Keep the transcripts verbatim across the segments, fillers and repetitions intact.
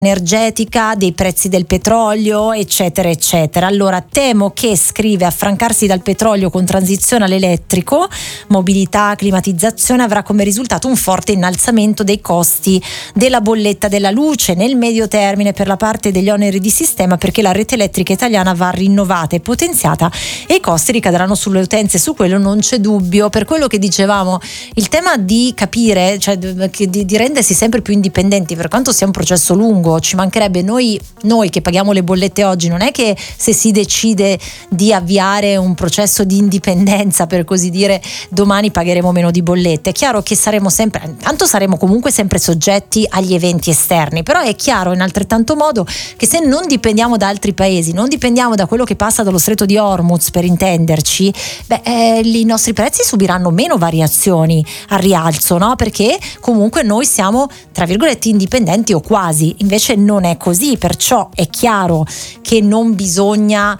energetica, dei prezzi del petrolio, eccetera eccetera. Allora temo che, scrive, affrancarsi dal petrolio con transizione all'elettrico, mobilità, climatizzazione avrà come risultato un forte innalzamento dei costi della bolletta della luce nel medio termine per la parte degli oneri di sistema, perché la rete elettrica italiana va rinnovata e potenziata e i costi ricadranno sulle utenze, su quello non c'è dubbio. Per quello che dicevamo, il tema di capire, cioè di, di rendersi sempre più indipendenti, per quanto sia un processo lungo, ci mancherebbe, noi, noi che paghiamo le bollette oggi, non è che se si decide di avviare un processo di indipendenza, per così dire, domani pagheremo meno di bollette. È chiaro che saremo sempre, tanto saremo comunque sempre soggetti agli eventi esterni, però è chiaro in altrettanto modo che se non dipendiamo da altri paesi, non dipendiamo da quello che passa dallo stretto di Hormuz, per intenderci, beh, eh, i nostri prezzi subiranno meno variazioni al rialzo, no? Perché comunque noi siamo, tra virgolette, indipendenti o quasi. Invece non è così, perciò è chiaro che non bisogna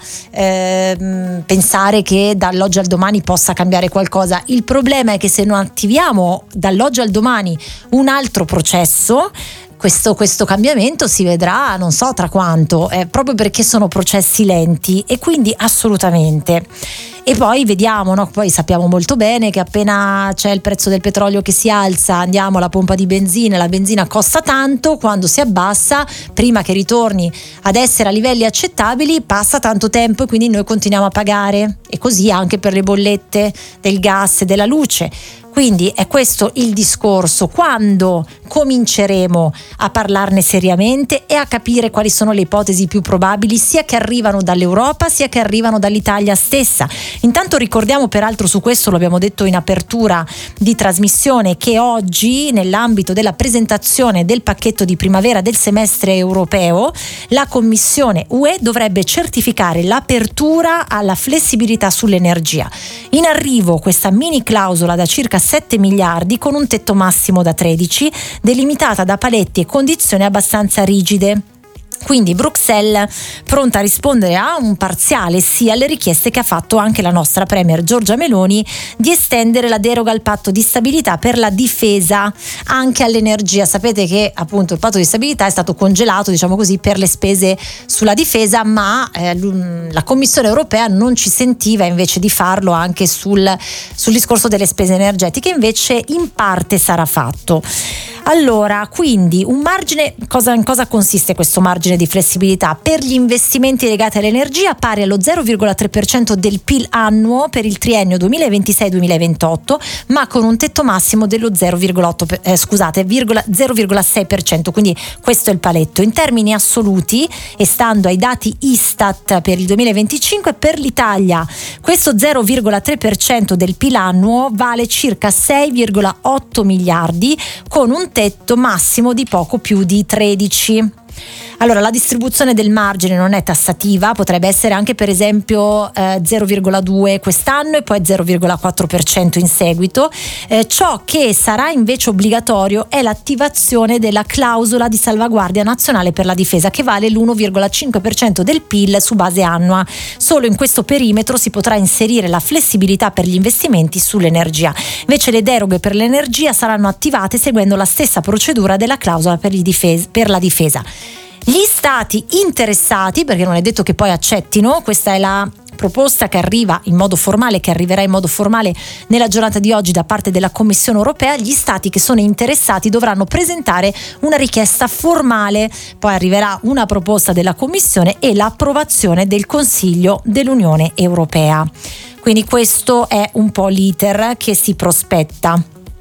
eh, pensare che dall'oggi al domani possa cambiare qualcosa. Il problema è che se non attiviamo dall'oggi al domani un altro processo, Questo, questo cambiamento si vedrà non so tra quanto, eh, proprio perché sono processi lenti, e quindi assolutamente. E poi vediamo, no? Poi sappiamo molto bene che appena c'è il prezzo del petrolio che si alza, andiamo alla pompa di benzina, la benzina costa tanto, quando si abbassa, prima che ritorni ad essere a livelli accettabili, passa tanto tempo e quindi noi continuiamo a pagare, e così anche per le bollette del gas e della luce. Quindi è questo il discorso: quando cominceremo a parlarne seriamente e a capire quali sono le ipotesi più probabili, sia che arrivano dall'Europa sia che arrivano dall'Italia stessa. Intanto ricordiamo, peraltro su questo lo abbiamo detto in apertura di trasmissione, che oggi nell'ambito della presentazione del pacchetto di primavera del semestre europeo, la Commissione U E dovrebbe certificare l'apertura alla flessibilità sull'energia. In arrivo questa mini clausola da circa sette miliardi con un tetto massimo da tredici, delimitata da paletti e condizioni abbastanza rigide. Quindi Bruxelles pronta a rispondere a un parziale sì alle richieste che ha fatto anche la nostra premier Giorgia Meloni di estendere la deroga al patto di stabilità per la difesa anche all'energia. Sapete che appunto il patto di stabilità è stato congelato, diciamo così, per le spese sulla difesa, ma eh, la Commissione europea non ci sentiva invece di farlo anche sul, sul discorso delle spese energetiche. Invece in parte sarà fatto. Allora, quindi un margine, cosa, in cosa consiste questo margine di flessibilità? Per gli investimenti legati all'energia pari allo zero virgola tre per cento del P I L annuo per il triennio duemilaventisei duemilaventotto, ma con un tetto massimo dello zero virgola otto per, eh, scusate, zero virgola sei per cento, quindi questo è il paletto. In termini assoluti, e stando ai dati Istat per il duemilaventicinque, per l'Italia questo zero virgola tre per cento del P I L annuo vale circa sei virgola otto miliardi, con un tetto massimo di poco più di tredici. Allora, la distribuzione del margine non è tassativa, potrebbe essere anche per esempio eh, zero virgola due quest'anno e poi zero virgola quattro per cento in seguito. Eh, ciò che sarà invece obbligatorio è l'attivazione della clausola di salvaguardia nazionale per la difesa, che vale l'uno virgola cinque per cento del P I L su base annua. Solo in questo perimetro si potrà inserire la flessibilità per gli investimenti sull'energia. Invece le deroghe per l'energia saranno attivate seguendo la stessa procedura della clausola per, gli difes- per la difesa. Gli stati interessati, perché non è detto che poi accettino, questa è la proposta che arriva in modo formale, che arriverà in modo formale nella giornata di oggi da parte della Commissione europea, gli stati che sono interessati dovranno presentare una richiesta formale, poi arriverà una proposta della Commissione e l'approvazione del Consiglio dell'Unione Europea. Quindi questo è un po' l'iter che si prospetta.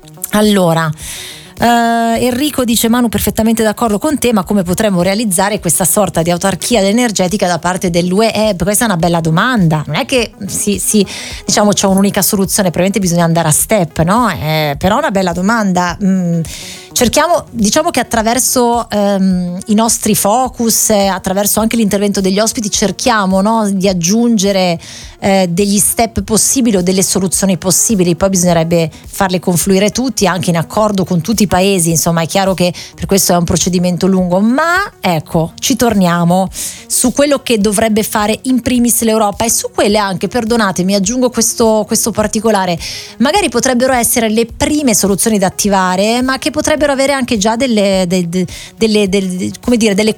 Allora, Uh, Enrico dice: Manu, perfettamente d'accordo con te, ma come potremmo realizzare questa sorta di autarchia energetica da parte dell'U E? Eh, questa è una bella domanda. Non è che si, si, diciamo c'è un'unica soluzione, probabilmente bisogna andare a step, no? Eh, però è una bella domanda. Mm. Cerchiamo, diciamo che attraverso ehm, i nostri focus, eh, attraverso anche l'intervento degli ospiti, cerchiamo, no, di aggiungere eh, degli step possibili o delle soluzioni possibili. Poi bisognerebbe farle confluire tutti, anche in accordo con tutti i paesi. Insomma, è chiaro che per questo è un procedimento lungo, ma ecco, ci torniamo su quello che dovrebbe fare in primis l'Europa, e su quelle anche, perdonatemi, aggiungo questo, questo particolare, magari potrebbero essere le prime soluzioni da attivare, ma che potrebbero avere anche già delle, de, de, delle, delle, come dire, delle